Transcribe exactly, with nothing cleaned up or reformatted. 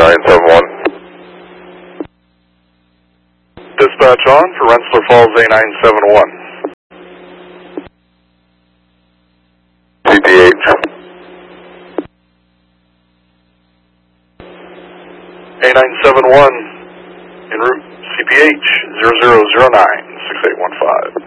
nine seven one. Dispatch on for Rensselaer Falls A nine seven one. C P H. A nine seven one en route C P H zero zero zero nine six eight one five.